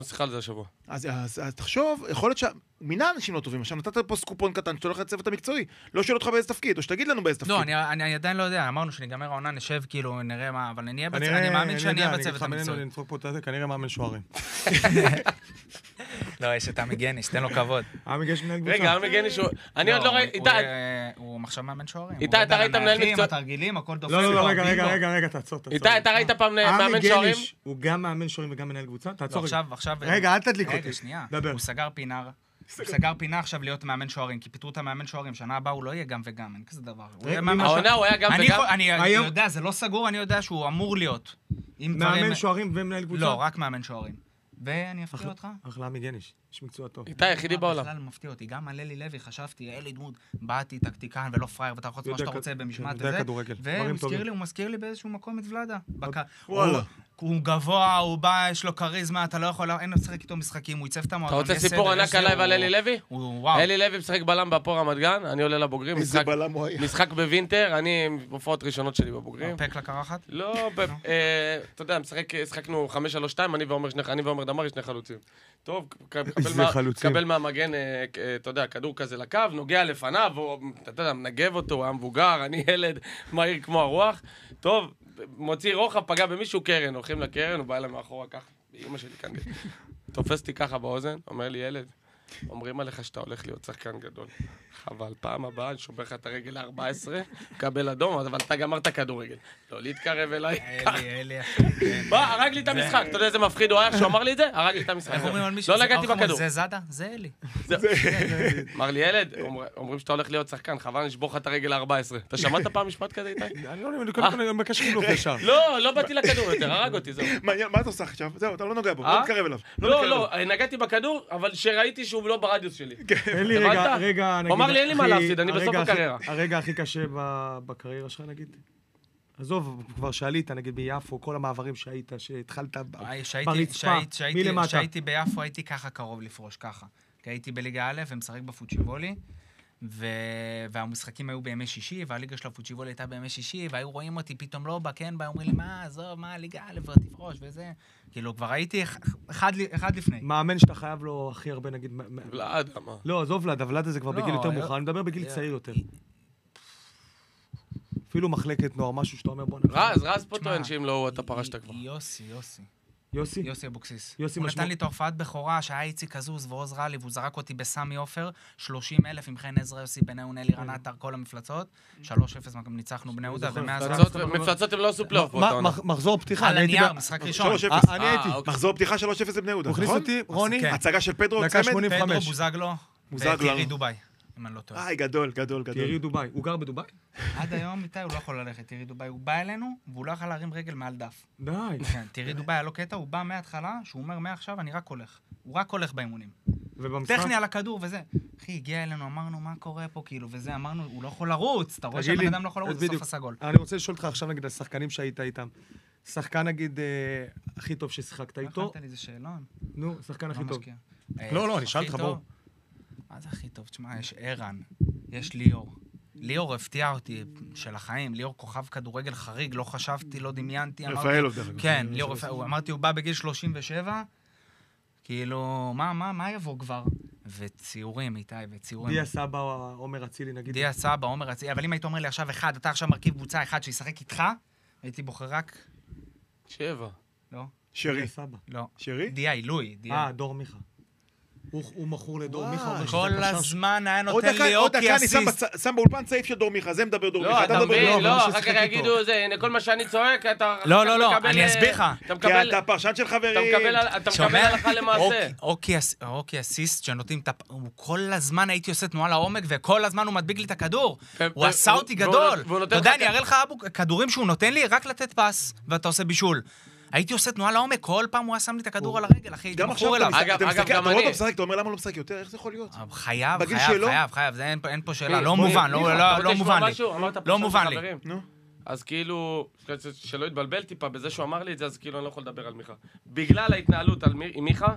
שיחה על זה השבוע. אז תחשוב, יכול להיות מינה אנשים לא טובים. עכשיו נתת פה סקופון קטן שאתה הולך לצוות המקצועי. לא שואל אותך באיזה תפקיד, או שתגיד לנו באיזה תפקיד. לא, אני עדיין לא יודע. אמרנו שניגמר העונה, נשב כאילו, נראה מה, אבל אני מאמין שאני אהיה בצוות המקצועי. אני נדפוק פה את זה, כנראה מאמן שוערים. לא, יש את עמי גניש, תן לו כבוד. עמי גניש מנהל קבוצה. רגע, עמי גניש אני עוד לא ראיתי... הוא עכשיו מאמן שוערים. איתי, אתה ראית מנהל מקצועי? התרגילים, הכל דופק. לא, רגע, תעצור. איתי, אתה ראית פעם מאמן שוערים? עמי גניש הוא גם מאמן שוערים וגם מנהל קבוצה? תעצור. עכשיו... רגע, אל תדליק אותי. רגע, שנייה. דבר. הוא סגר פינה עכשיו להיות מאמן שוערים, כי פיתרו את המאמן שוערים. שנה הבאה הוא לא יהיה גם וגם, אין כזה דבר. העונה הוא היה גם וגם? אני יודע, זה לא סגור, אני יודע שהוא אמור להיות. מאמן שוערים ומנהל קבוצה? לא, רק מאמן שוערים. ואני אפתיע אותך? אחלה עמי גניש, יש מקצוע טוב. איתי, היחידי בעולם. בכלל מפתיע אותי, גם על אלי לוי חשבתי, אלי דמות, באתי טקטיקן ולא פרייר, ואתה יכול לעשות מה שאתה רוצה במשמעת וזה. והוא מזכיר לי באיזשהו מקום את ולדה. הוא גבוה, הוא בא, יש לו קריזמה, אתה לא יכול, אין לשחק איתו משחקים, הוא ייצב את המועדון. אתה רוצה סיפור ענק עליי ועל אלי לוי? אלי לוי משחק בלם בהפועל רמת גן, אני עולה לבוגרים, משחק בווינטר, אני בהופעות ראשונות שלי בבוגרים. פק לקרחת? לא, אתה יודע, שחקנו 5-3-2, אני ועומר דמרי, שני חלוצים. טוב, קבל מהמגן, אתה יודע, כדור כזה לקו, נוגע לפניו, אתה יודע, מנגב אותו, הוא היה מבוגר, אני ילד מהיר כמו הרוח. טוב, מוציא רוחב, פגע במישהו קרן, הולכים לקרן, הוא בא אליי מאחורה ככה, באמא שלי כאן, תופס אותי ככה באוזן, אומר לי, ילד, אומרים עליך שאתה הולך להיות שחקן גדול. אבל פעם הבאה, אני שובר לך את הרגל ל-14, קבל אדום, אבל אתה גמרת כדורגל. לא להתקרב אליי. אלי. בוא, הרג לי את המשחק. אתה יודע איזה מפחיד הוא היה שהוא אמר לי את זה? הרג לי את המשחק. לא נגעתי בכדור. זה זאדה? זה אלי. אמר לי, ילד, אומרים שאתה הולך להיות שחקן, חבל נשבור לך את הרגל ל-14. אתה שמעת פעם משפט כזה איתי? אני לא מבקש חילוף ישר. לא באתי לכדור יותר, הרג אותי, זהו. מה אתה עושה עכשיו? זהו, אתה לא נוגע בו, לא מתקרב אליו. לא, נגעתי בכדור, אבל שראיתי שהוא לא ברדיוס שלי. רגע, נגיד... אמר לי, אין לי מה להפסיד, אני בסוף הקריירה. הרגע הכי קשה בקריירה שלך, נגיד? עזוב, כבר שעלית, נגיד ביפו, כל המעברים שהיית, שהתחלת ברצפה, מלמטה. כשהייתי ביפו, הייתי ככה קרוב לפרוש, ככה. כי הייתי בליגה א' ומשחק בפוצ'יבולי, והמשחקים היו בימי שישי, והליגה של הפוצ'יבולי הייתה בימי שישי, והיו רואים אותי פתאום לא בא, כן, אומרים לי, מה, עזוב, מה, ליגה א' ותפרוש, וזה. כאילו, כבר הייתי אחד לפני. מאמן שאתה חייב לו הכי הרבה, נגיד... ולד, מה? לא, עזוב ולד, ולד הזה כבר בגיל יותר מאוחר, אני מדבר בגיל צעיר יותר. אפילו מחלקת נוער, משהו שאתה אומר, בוא נראה. רז פה טוען שאם לא, אתה פרשת כבר. יוסי אבוקסיס. הוא נתן לי את ההופעת בכורה, שהיה איציק עזוז ועוז רלי, והוא זרק אותי בסמי עופר, 30,000 עם חן עזרא, יוסי בניון, אלי רנטר, כל המפלצות, 3-0 ניצחנו בני יהודה, מפלצות הם לא עשו פלייאוף. מחזור פתיחה. על הנייר, משחק ראשון. 3-0. אני הייתי. מחזור פתיחה 3-0 לבני יהודה, הוא הכניס אותי, רוני. הצגה של פדרו, דקה צמד. 85. פדרו בוזגלו, וטירי דובאי, אם אני לא טועה. גדול. טירי דובאי. הוא גר בדובאי? עד היום איתי הוא לא יכול ללכת, טירי דובאי. הוא בא אלינו, והוא לא יכול להרים רגל מעל דף. די. כן, טירי דובאי היה לו קטע, הוא בא מההתחלה, שהוא אומר מעכשיו אני רק הולך. הוא רק הולך באימונים. טכני על הכדור וזה. אחי, הגיע אלינו, אמרנו מה קורה פה, כאילו, וזה, אמרנו, הוא לא יכול לרוץ, אתה רואה שהבן אדם לא יכול לרוץ, בסוף הסגול. אני רוצה לשאול אותך עכשיו נגיד השחקנים שהיית איתם. שחקן נגיד הכי טוב ששיחקת איתו. הכנת לי איזה שאלון. נו, שחקן הכי טוב. משקיע. לא, אני שאלת לך, בוא. מה זה הכי טוב? תשמע, יש ערן, יש ליאור. ליאור הפתיע אותי של החיים, ליאור כוכב כדורגל חריג, לא חשבתי, לא דמיינתי. רפאלוב דרך. כן, ליאור, אמרתי, הוא בא בגיל 37, כאילו, מה יבוא כבר? וציורים, איתי, וציורים. דיה סבא או עומר אצילי, נגיד. דיה סבא, עומר אצילי, אבל אם היית אומר לי עכשיו אחד, אתה עכשיו מרכיב קבוצה אחד שישחק איתך, הייתי בוחר רק... 7. לא. שרי. דיה סבא. לא. שרי? דיה, עילוי. דור מיכה. הוא מכור לדור מיכה. כל הזמן היה נותן לי אוקי אסיסט. אני שם באולפן צעיף של דור מיכה, זה מדבר דור מיכה. לא, אתה מבין, לא, אחר כך יגידו, זה, הנה כל מה שאני צועק, אתה... לא, אני אסביר לך. כי אתה פרשן של חברים. אתה מקבל הלכה למעשה. אוקי אסיסט שנותנים, הוא כל הזמן הייתי עושה תנועה לעומק, וכל הזמן הוא מדביק לי את הכדור. הוא עשה אותי גדול. אתה יודע, אני אראה לך כדורים שהוא נותן לי, רק לתת פס, ואתה עושה בישול. הייתי עושה תנועה לעומק, כל פעם הוא היה שם לי את הכדור על הרגל, אחי, הייתי מכור אליו. אתה רואה אותו משחק, אתה אומר למה לא משחק יותר, איך זה יכול להיות? חייב, זה אין פה שאלה, לא מובן, לא מובן לי. לא מובן לי. אז כאילו, שלא יתבלבל טיפה בזה שהוא אמר לי את זה, אז כאילו אני לא יכול לדבר על מיכה. בגלל ההתנהלות עם מיכה,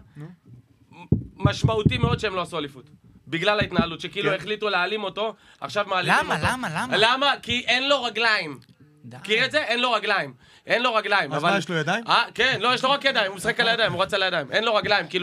משמעותי מאוד שהם לא עשו אליפות. בגלל ההתנהלות, שכאילו החליטו להעלים אותו, עכשיו מעלים אותו. למה? למה? כי אין לו רגליים. מכיר את זה? אין לו רגליים. אין לו רגליים. אז מה, יש לו ידיים? כן, לא, יש לו רק ידיים, הוא משחק על הידיים, הוא רץ על הידיים. אין לו רגליים, כאילו